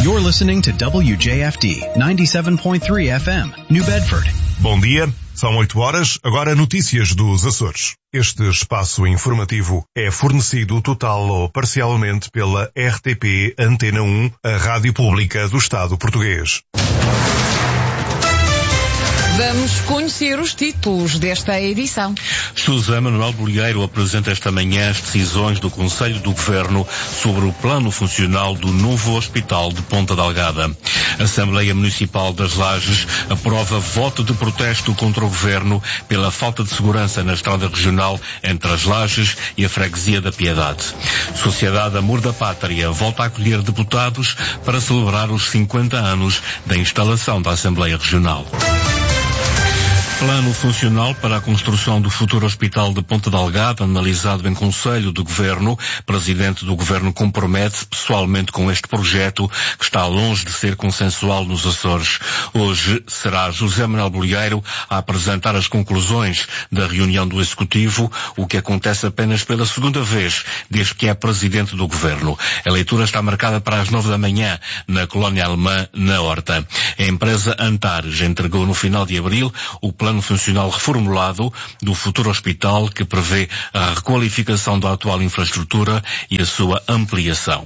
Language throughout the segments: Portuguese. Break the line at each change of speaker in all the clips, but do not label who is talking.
You're listening to WJFD 97.3 FM, New Bedford.
Bom dia, são 8 horas, agora notícias dos Açores. Este espaço informativo é fornecido total ou parcialmente pela RTP Antena 1, a rádio pública do Estado português.
Vamos conhecer os títulos desta edição.
José Manuel Bolieiro apresenta esta manhã as decisões do Conselho do Governo sobre o plano funcional do novo Hospital de Ponta Delgada. A Assembleia Municipal das Lajes aprova voto de protesto contra o Governo pela falta de segurança na estrada regional entre as Lajes e a Freguesia da Piedade. Sociedade Amor da Pátria volta a acolher deputados para celebrar os 50 anos da instalação da Assembleia Regional. Plano funcional para a construção do futuro Hospital de Ponta Delgada, analisado em Conselho do Governo. Presidente do Governo compromete-se pessoalmente com este projeto, que está longe de ser consensual nos Açores. Hoje será José Manuel Bolieiro a apresentar as conclusões da reunião do Executivo, o que acontece apenas pela segunda vez desde que é Presidente do Governo. A leitura está marcada para as 9 da manhã na colónia alemã, na Horta. A empresa Antares entregou no final de abril o plano funcional reformulado do futuro hospital, que prevê a requalificação da atual infraestrutura e a sua ampliação.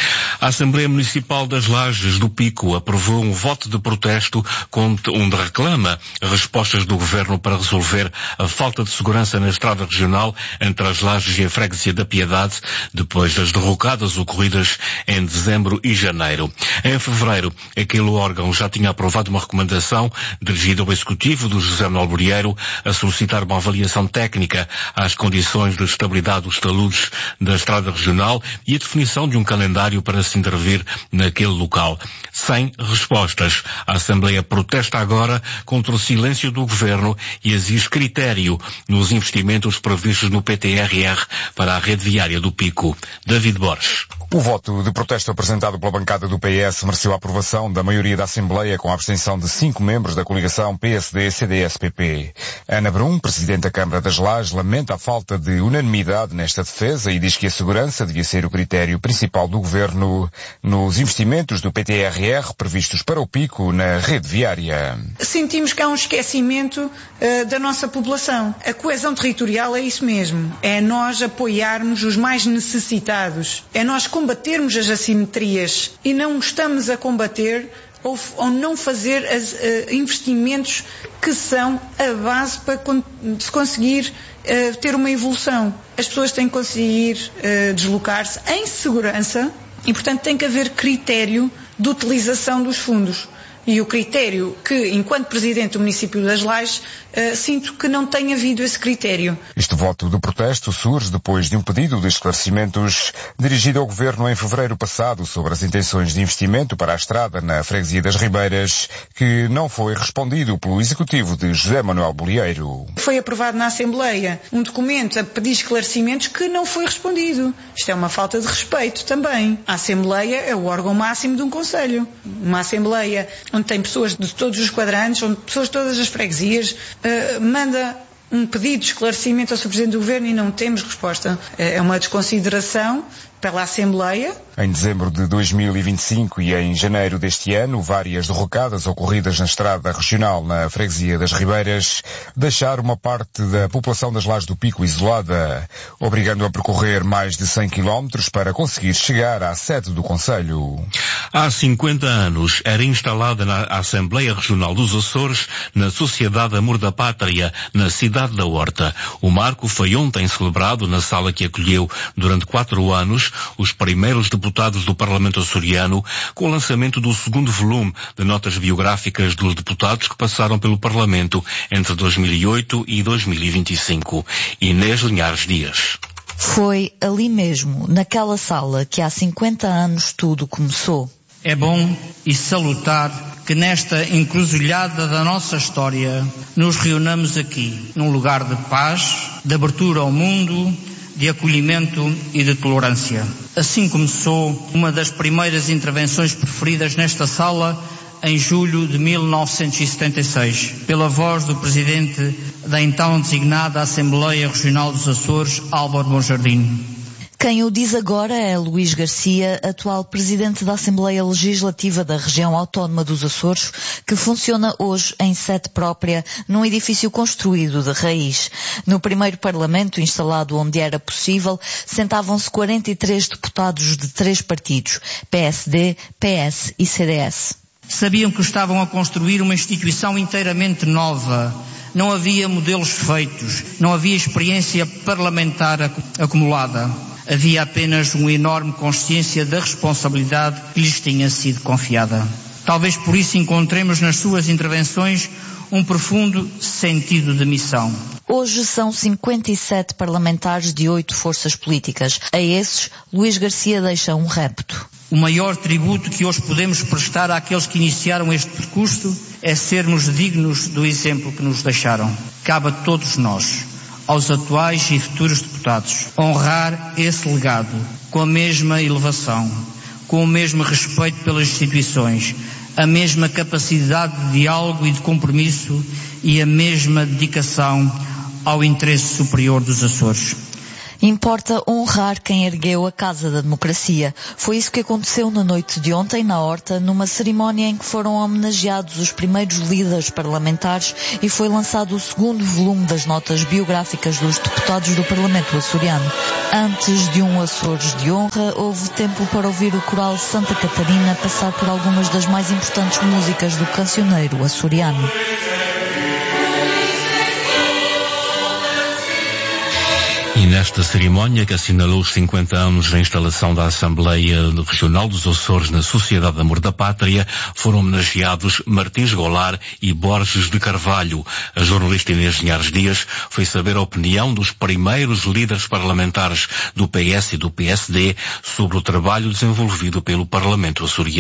A Assembleia Municipal das Lajes do Pico aprovou um voto de protesto onde reclama respostas do Governo para resolver a falta de segurança na estrada regional entre as Lajes e a Freguesia da Piedade, depois das derrocadas ocorridas em dezembro e janeiro. Em fevereiro, aquele órgão já tinha aprovado uma recomendação dirigida ao Executivo do José Manuel Bolieiro a solicitar uma avaliação técnica às condições de estabilidade dos taludes da estrada regional e a definição de um calendário para se intervir naquele local. Sem respostas, a Assembleia protesta agora contra o silêncio do Governo e exige critério nos investimentos previstos no PTRR para a rede viária do Pico. David Borges.
O voto de protesto apresentado pela bancada do PS mereceu a aprovação da maioria da Assembleia, com a abstenção de 5 membros da coligação PSD-CDS-PP. Ana Brum, presidente da Câmara das Lajes, lamenta a falta de unanimidade nesta defesa e diz que a segurança devia ser o critério principal do Governo nos investimentos do PTRR previstos para o Pico na rede viária.
Sentimos que há um esquecimento da nossa população. A coesão territorial é isso mesmo. É nós apoiarmos os mais necessitados. É nós combatermos as assimetrias e não estamos a combater ou não fazer investimentos que são a base para se conseguir ter uma evolução. As pessoas têm que conseguir deslocar-se em segurança e, portanto, tem que haver critério de utilização dos fundos. E o critério que, enquanto Presidente do município das Lajes, sinto que não tem havido esse critério.
Este voto de protesto surge depois de um pedido de esclarecimentos dirigido ao Governo em fevereiro passado sobre as intenções de investimento para a estrada na Freguesia das Ribeiras, que não foi respondido pelo Executivo de José Manuel Bolieiro.
Foi aprovado na Assembleia um documento a pedir esclarecimentos que não foi respondido. Isto é uma falta de respeito também. A Assembleia é o órgão máximo de um Conselho. Uma Assembleia onde tem pessoas de todos os quadrantes, onde pessoas de todas as freguesias, manda um pedido de esclarecimento ao Sr. Presidente do Governo e não temos resposta. É uma desconsideração pela Assembleia.
Em dezembro de 2025 e em janeiro deste ano, várias derrocadas ocorridas na estrada regional na Freguesia das Ribeiras deixaram uma parte da população das Lajes do Pico isolada, obrigando a percorrer mais de 100 km para conseguir chegar à sede do Conselho.
Há 50 anos era instalada na Assembleia Regional dos Açores, na Sociedade Amor da Pátria, na cidade da Horta. O marco foi ontem celebrado na sala que acolheu durante 4 anos os primeiros deputados do Parlamento açoriano, com o lançamento do segundo volume de notas biográficas dos deputados que passaram pelo Parlamento entre 2008 e 2025. Inês Linhares Dias.
Foi ali mesmo, naquela sala, que há 50 anos tudo começou.
É bom e salutar que nesta encruzilhada da nossa história nos reunamos aqui, num lugar de paz, de abertura ao mundo, de acolhimento e de tolerância. Assim começou uma das primeiras intervenções preferidas nesta sala em julho de 1976, pela voz do Presidente da então designada Assembleia Regional dos Açores, Álvaro Monjardim.
Quem o diz agora é Luís Garcia, atual presidente da Assembleia Legislativa da Região Autónoma dos Açores, que funciona hoje em sede própria num edifício construído de raiz. No primeiro Parlamento, instalado onde era possível, sentavam-se 43 deputados de 3 partidos, PSD, PS e CDS.
Sabiam que estavam a construir uma instituição inteiramente nova. Não havia modelos feitos, não havia experiência parlamentar acumulada. Havia apenas uma enorme consciência da responsabilidade que lhes tinha sido confiada. Talvez por isso encontremos nas suas intervenções um profundo sentido de missão.
Hoje são 57 parlamentares de 8 forças políticas. A esses, Luís Garcia deixa um repto.
O maior tributo que hoje podemos prestar àqueles que iniciaram este percurso é sermos dignos do exemplo que nos deixaram. Cabe a todos nós, aos atuais e futuros deputados, honrar esse legado com a mesma elevação, com o mesmo respeito pelas instituições, a mesma capacidade de diálogo e de compromisso e a mesma dedicação ao interesse superior dos Açores.
Importa honrar quem ergueu a Casa da Democracia. Foi isso que aconteceu na noite de ontem, na Horta, numa cerimónia em que foram homenageados os primeiros líderes parlamentares e foi lançado o segundo volume das notas biográficas dos deputados do Parlamento açoriano. Antes de um Açores de honra, houve tempo para ouvir o coral Santa Catarina passar por algumas das mais importantes músicas do cancioneiro açoriano.
E nesta cerimónia, que assinalou os 50 anos da instalação da Assembleia Regional dos Açores na Sociedade de Amor da Pátria, foram homenageados Martins Golar e Borges de Carvalho. A jornalista Inês Linhares Dias foi saber a opinião dos primeiros líderes parlamentares do PS e do PSD sobre o trabalho desenvolvido pelo Parlamento açoriano.